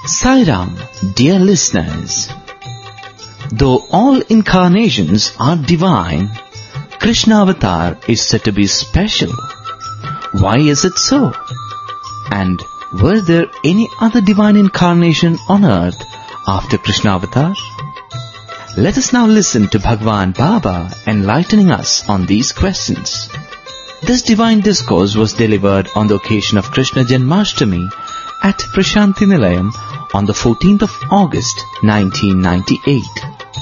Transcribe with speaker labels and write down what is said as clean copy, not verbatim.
Speaker 1: Sai Ram, dear listeners. Though all incarnations are divine, Krishna Avatar is said to be special. Why is it so? And were there any other divine incarnation on earth after Krishna Avatar? Let us now listen to Bhagwan Baba enlightening us on these questions. This divine discourse was delivered on the occasion of Krishna Janmashtami at Prashanti Nilayam on the 14th of August 1998.